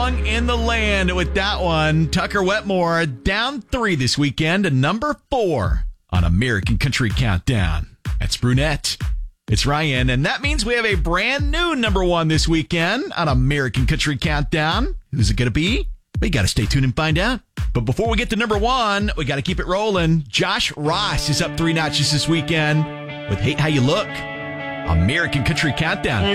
song in the land with that one. Tucker Wetmore down 3 this weekend to number 4 on American Country Countdown. That's Brunette. It's Ryan, and that means we have a brand new number 1 this weekend on American Country Countdown. Who's it going to be? We got to stay tuned and find out. But before we get to number 1, we got to keep it rolling. Josh Ross is up 3 notches this weekend with Hate How You Look. American Country Countdown.